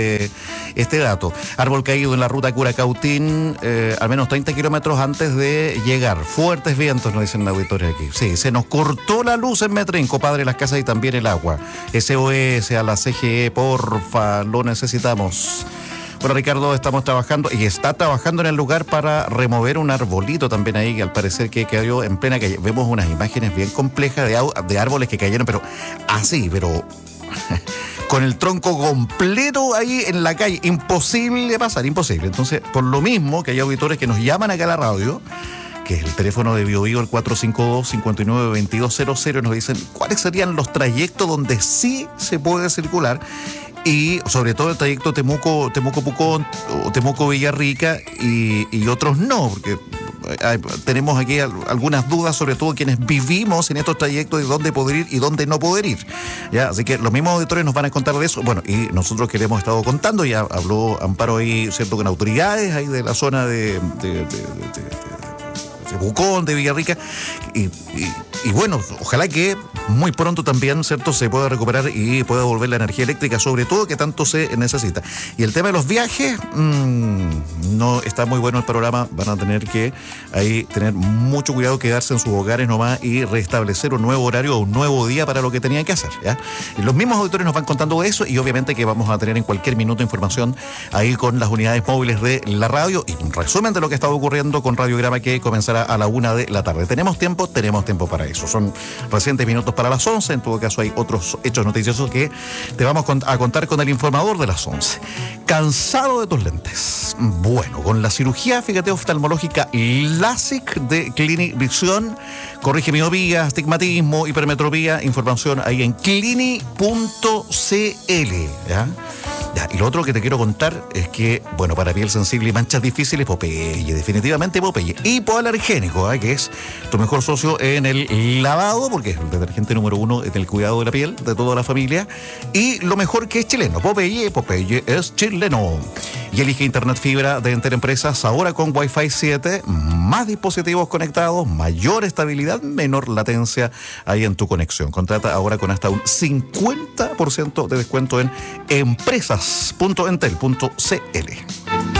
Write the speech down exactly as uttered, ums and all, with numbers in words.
este dato. Árbol caído en la ruta Curacautín, eh, al menos treinta kilómetros antes de llegar. Fuertes vientos, nos dicen los auditores aquí. Sí, se nos cortó la luz en Metrín, compadre, las casas y también el agua. S O S a la C G E, porfa, lo necesitamos. Bueno, Ricardo, estamos trabajando y está trabajando en el lugar para remover un arbolito también ahí, que al parecer que cayó en plena calle. Vemos unas imágenes bien complejas de, de árboles que cayeron, pero así, pero con el tronco completo ahí en la calle. Imposible pasar, imposible. Entonces, por lo mismo que hay auditores que nos llaman acá a la radio, que es el teléfono de Bio Bio, el cuatro cinco dos, cinco nueve dos dos cero cero, nos dicen cuáles serían los trayectos donde sí se puede circular. Y sobre todo el trayecto Temuco, Temuco-Pucón o Temuco-Villarrica y, y otros no, porque hay, tenemos aquí algunas dudas, sobre todo quienes vivimos en estos trayectos, de dónde poder ir y dónde no poder ir. ¿Ya? Así que los mismos auditores nos van a contar de eso. Bueno, y nosotros que le hemos estado contando, ya habló Amparo ahí, ¿cierto?, con autoridades ahí de la zona de... de, de, de, de de Pucón, de Villarrica, y, y, y bueno, ojalá que muy pronto también, ¿cierto?, se pueda recuperar y pueda volver la energía eléctrica, sobre todo que tanto se necesita. Y el tema de los viajes, mmm, no está muy bueno el programa, van a tener que ahí tener mucho cuidado, quedarse en sus hogares nomás y restablecer un nuevo horario o un nuevo día para lo que tenían que hacer, ¿ya? Y los mismos auditores nos van contando eso y obviamente que vamos a tener en cualquier minuto información ahí con las unidades móviles de la radio y un resumen de lo que está ocurriendo con Radiograma, que comenzará a la una de la tarde. ¿Tenemos tiempo? Tenemos tiempo para eso. Son recientes minutos para las once. En todo caso hay otros hechos noticiosos que te vamos a contar con el informador de las once. ¿Cansado de tus lentes? Bueno, con la cirugía, fíjate, oftalmológica LASIK de Clini Visión, corrige miopía, astigmatismo, hipermetropía. Información ahí en clini punto c l, ¿ya? Ya, y lo otro que te quiero contar es que, bueno, para piel sensible y manchas difíciles, Popeye, definitivamente Popeye. Hipoalergénico, ¿eh?, que es tu mejor socio en el lavado, porque es el detergente número uno en el cuidado de la piel de toda la familia. Y lo mejor que es chileno, Popeye, Popeye es chileno. Y elige internet fibra de Enter Empresas, ahora con Wi-Fi siete, más dispositivos conectados, mayor estabilidad, menor latencia ahí en tu conexión. Contrata ahora con hasta un cincuenta por ciento de descuento en empresas punto entel punto c l.